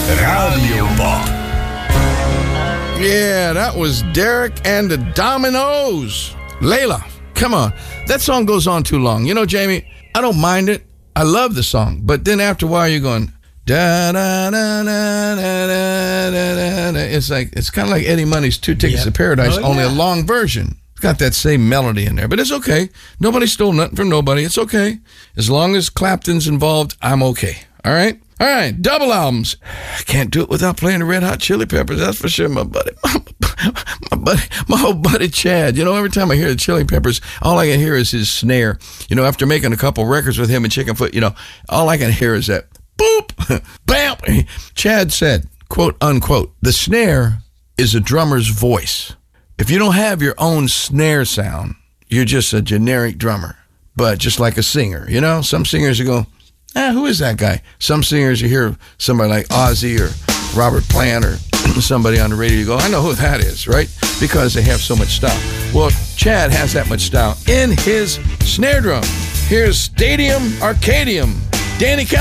Radio Bob. Yeah, that was Derek and the Dominoes. Layla, come on. That song goes on too long. You know, Jamie, I don't mind it. I love the song. But then after a while, you're going, da da da da da da da. It's kind of like Eddie Money's Two Tickets to Paradise, only a long version. It's got that same melody in there, but it's okay. Nobody stole nothing from nobody. It's okay. As long as Clapton's involved, I'm okay. All right? All right, double albums. I can't do it without playing the Red Hot Chili Peppers. That's for sure, my buddy. My old buddy Chad. You know, every time I hear the Chili Peppers, all I can hear is his snare. You know, after making a couple records with him and Chickenfoot, you know, all I can hear is that boop, bam. Chad said, quote, unquote, the snare is a drummer's voice. If you don't have your own snare sound, you're just a generic drummer, but just like a singer. You know, some singers you go, who is that guy? Some singers you hear somebody like Ozzy or Robert Plant or somebody on the radio, you go, I know who that is, right? Because they have so much style. Well, Chad has that much style in his snare drum. Here's Stadium Arcadium. Danny